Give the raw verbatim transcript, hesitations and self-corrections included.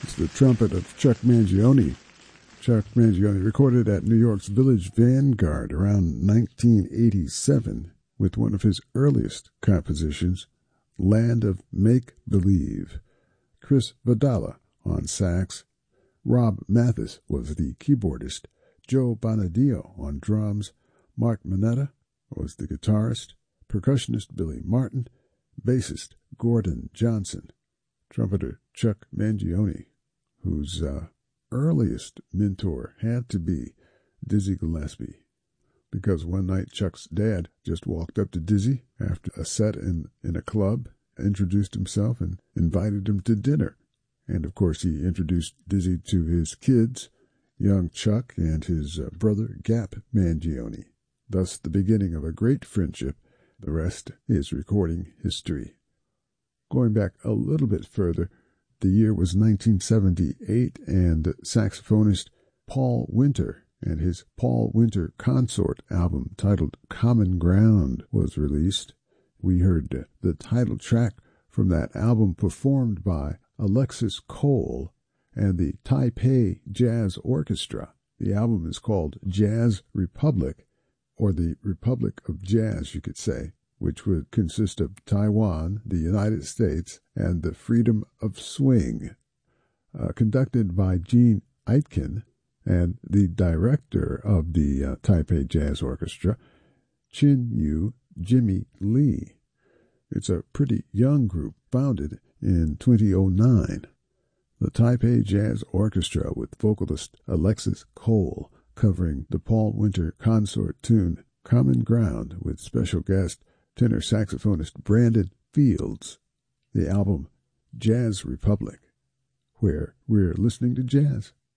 It's the trumpet of Chuck Mangione. Chuck Mangione recorded at New York's Village Vanguard around nineteen eighty-seven with one of his earliest compositions, Land of Make Believe. Chris Vidala on sax. Rob Mathis was the keyboardist. Joe Bonadio on drums. Mark Manetta was the guitarist. Percussionist Billy Martin. Bassist Gordon Johnson. Trumpeter Chuck Mangione, whose uh, earliest mentor had to be Dizzy Gillespie, because one night Chuck's dad just walked up to Dizzy after a set in, in a club, introduced himself, and invited him to dinner. And, of course, he introduced Dizzy to his kids, young Chuck and his uh, brother Gap Mangione. Thus the beginning of a great friendship. The rest is recording history. Going back a little bit further, the year was nineteen seventy-eight, and saxophonist Paul Winter and his Paul Winter Consort album titled Common Ground was released. We heard the title track from that album performed by Alexis Cole and the Taipei Jazz Orchestra. The album is called Jazz Republic, or the Republic of Jazz, you could say, which would consist of Taiwan, the United States, and the Freedom of Swing. Uh, conducted by Gene Aitken and the director of the uh, Taipei Jazz Orchestra, Chin Yu Jimmy Lee. It's a pretty young group founded in two thousand nine. The Taipei Jazz Orchestra with vocalist Alexis Cole covering the Paul Winter Consort tune Common Ground with special guest tenor saxophonist Brandon Fields. The album Jazz Republic, where we're listening to jazz.